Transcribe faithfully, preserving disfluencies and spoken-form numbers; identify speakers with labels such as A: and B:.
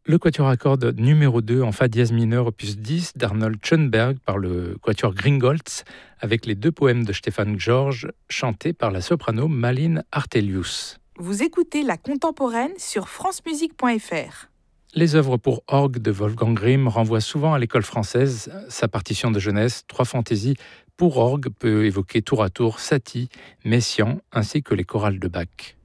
A: Le quatuor à cordes numéro deux en fa dièse mineur opus dix d'Arnold Schoenberg par le quatuor Gringolds avec les deux poèmes de Stéphane Georges chantés par la soprano Malin Artelius.
B: Vous écoutez La Contemporaine sur francemusique point f r.
A: Les œuvres pour orgue de Wolfgang Grimm renvoient souvent à l'école française. Sa partition de jeunesse, Trois fantaisies pour orgue, peut évoquer tour à tour Satie, Messiaen ainsi que les chorales de Bach.